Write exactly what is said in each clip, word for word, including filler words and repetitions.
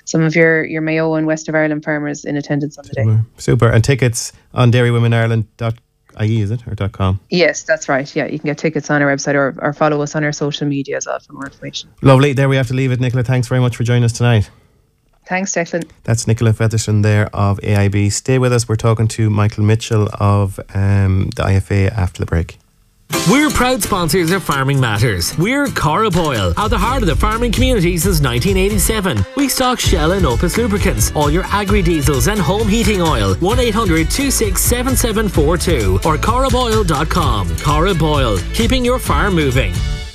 some of your, your Mayo and West of Ireland farmers in attendance on the day. Super. And tickets on dairy women ireland dot I E, is it, or dot com? Yes, that's right. Yeah, you can get tickets on our website or, or follow us on our social media as well for more information. Lovely. There we have to leave it. Nicola, thanks very much for joining us tonight. Thanks, Declan. That's Nicola Featherston there of A I B. Stay with us. We're talking to Michael Mitchell of um, the I F A after the break. We're proud sponsors of Farming Matters. We're Cara Boyle, at the heart of the farming community since nineteen eighty-seven. We stock Shell and Opus lubricants, all your agri-diesels and home heating oil. one eight hundred two six seven seven four two or cara boyle dot com. Cara Boyle, keeping your farm moving.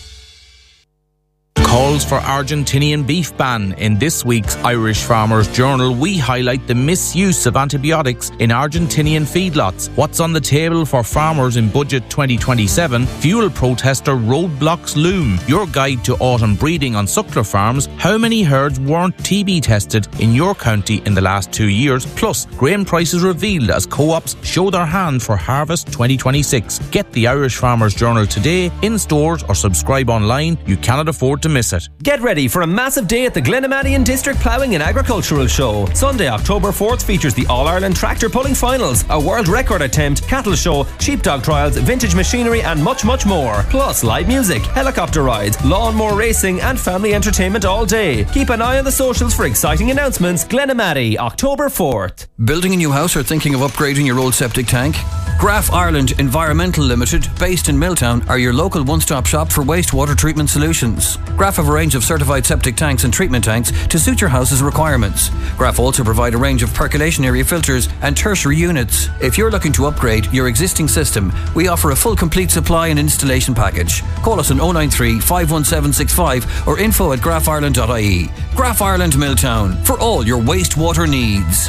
Calls for Argentinian beef ban. In this week's Irish Farmers Journal, we highlight the misuse of antibiotics in Argentinian feedlots. What's on the table for farmers in Budget twenty twenty-seven? Fuel protester roadblocks loom. Your guide to autumn breeding on suckler farms. How many herds weren't T B tested in your county in the last two years? Plus, grain prices revealed as co-ops show their hand for harvest twenty twenty-six. Get the Irish Farmers Journal today, in stores or subscribe online. You cannot afford to miss it. Get ready for a massive day at the Glenamaddy District Ploughing and Agricultural Show. Sunday, October fourth features the All-Ireland Tractor Pulling Finals, a world record attempt, cattle show, sheepdog trials, vintage machinery and much, much more. Plus live music, helicopter rides, lawnmower racing and family entertainment all day. Keep an eye on the socials for exciting announcements. Glenamaddy, October fourth. Building a new house or thinking of upgrading your old septic tank? Graf Ireland Environmental Limited, based in Milltown, are your local one-stop shop for wastewater treatment solutions. Graf have a range of certified septic tanks and treatment tanks to suit your house's requirements. Graf also provide a range of percolation area filters and tertiary units. If you're looking to upgrade your existing system, we offer a full complete supply and installation package. Call us on oh nine three, five one seven six five or info at graf ireland dot I E. Graf Ireland Milltown, for all your wastewater needs.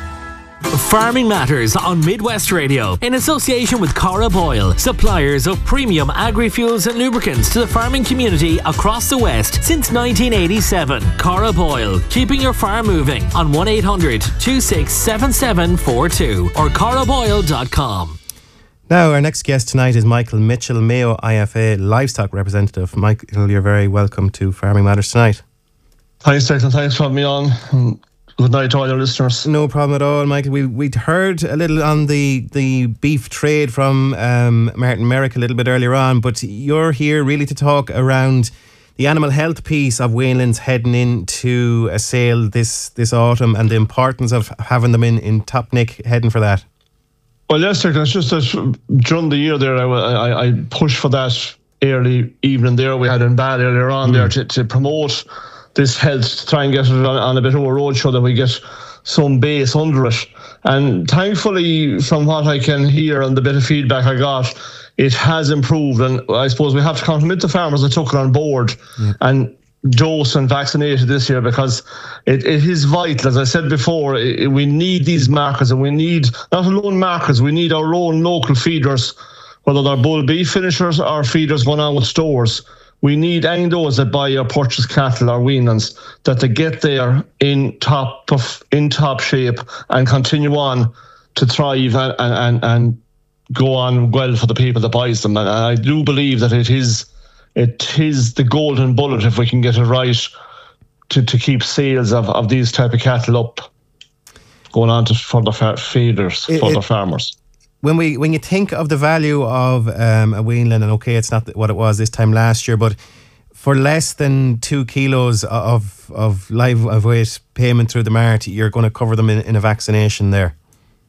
Farming Matters on Midwest Radio, in association with Cara Boyle, suppliers of premium agri-fuels and lubricants to the farming community across the West since nineteen eighty-seven. Cara Boyle, keeping your farm moving, on one eight hundred two six seven seven four two or cara boyle dot com. Now, our next guest tonight is Michael Mitchell, Mayo I F A livestock representative. Michael, you're very welcome to Farming Matters tonight. Thanks, Declan. Thanks for having me on. Good night to all your listeners. No problem at all, Michael. We, we'd heard a little on the, the beef trade from um, Martin Merrick a little bit earlier on, but you're here really to talk around the animal health piece of Waynelands heading into a sale this, this autumn and the importance of having them in, in top nick heading for that. Well, yes, Declan, it's just that during the year there, I, I, I pushed for that early evening there. We had in bad earlier on mm. there to, to promote this health, to try and get it on, on a bit of a roadshow that we get some base under it. And thankfully, from what I can hear and the bit of feedback I got, it has improved. And I suppose we have to compliment the farmers that took it on board yeah. and dosed and vaccinated this year, because it, it is vital. As I said before, it, we need these markers, and we need not alone markers, we need our own local feeders, whether they're bull beef finishers or feeders going on with stores. We need any those that buy or purchase cattle or weanlands, that they get there in top of, in top shape and continue on to thrive and, and, and go on well for the people that buys them. And I do believe that it is it is the golden bullet if we can get it right to, to keep sales of, of these type of cattle up, going on to further fa- feeders, it, further it, farmers. When we when you think of the value of um, a weanland, and okay, it's not what it was this time last year, but for less than two kilos of of live of weight payment through the mart, you're going to cover them in, in a vaccination there.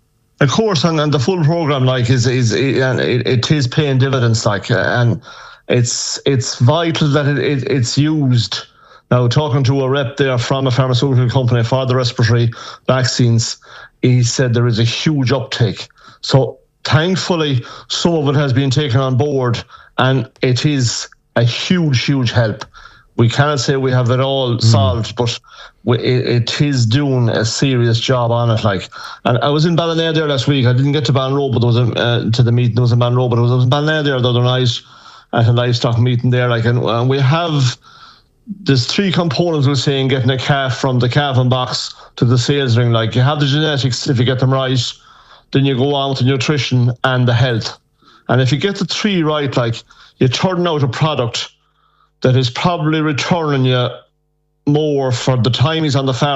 Of course, and, and the full program like is is it, it is paying dividends, like, and it's it's vital that it, it it's used. Now, talking to a rep there from a pharmaceutical company for the respiratory vaccines, he said there is a huge uptake. So thankfully, some of it has been taken on board, and it is a huge, huge help. We cannot say we have it all mm. solved, but we, it, it is doing a serious job on it. Like, and I was in Ballina there last week. I didn't get to Ballinrobe, but there was a, uh, to the meeting. There was in Ballinrobe, but I was, I was in Ballina there the other night at a livestock meeting there. Like, and, and we have there's three components we're saying getting a calf from the calving box to the sales ring. Like, you have the genetics if you get them right. Then you go on with the nutrition and the health. And if you get the three right, like, you turn out a product that is probably returning you more for the time he's on the farm